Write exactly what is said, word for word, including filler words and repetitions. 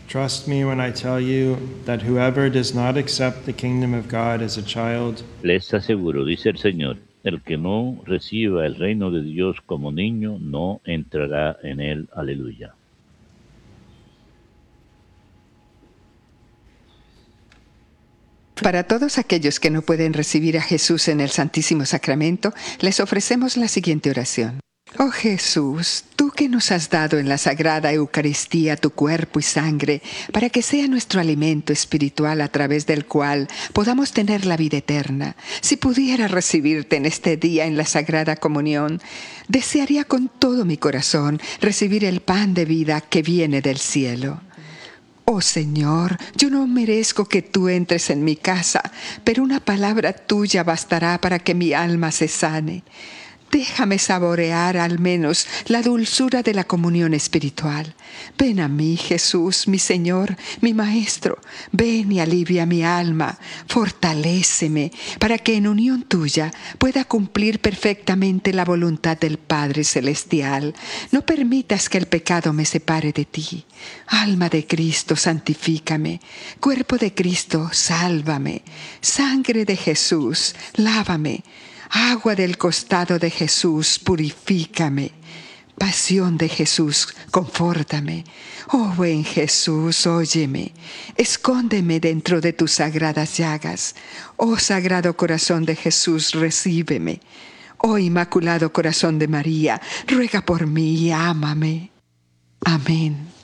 Trust me when I tell you that whoever does not accept the kingdom of God as a child Les aseguro, dice el Señor, el que no reciba el reino de Dios como niño no entrará en él. Aleluya. Para todos aquellos que no pueden recibir a Jesús en el Santísimo Sacramento, les ofrecemos la siguiente oración. Oh Jesús, tú que nos has dado en la Sagrada Eucaristía tu cuerpo y sangre, para que sea nuestro alimento espiritual a través del cual podamos tener la vida eterna, si pudiera recibirte en este día en la Sagrada Comunión, desearía con todo mi corazón recibir el pan de vida que viene del cielo. Oh Señor, yo no merezco que tú entres en mi casa, pero una palabra tuya bastará para que mi alma se sane. Déjame saborear al menos la dulzura de la comunión espiritual. Ven a mí, Jesús, mi Señor, mi Maestro. Ven y alivia mi alma, fortaléceme, para que en unión tuya pueda cumplir perfectamente la voluntad del Padre Celestial. No permitas que el pecado me separe de ti. Alma de Cristo, santifícame. Cuerpo de Cristo, sálvame. Sangre de Jesús, lávame. Agua del costado de Jesús, purifícame. Pasión de Jesús, confórtame. Oh buen Jesús, óyeme. Escóndeme dentro de tus sagradas llagas. Oh Sagrado Corazón de Jesús, recíbeme. Oh Inmaculado Corazón de María, ruega por mí y ámame. Amén.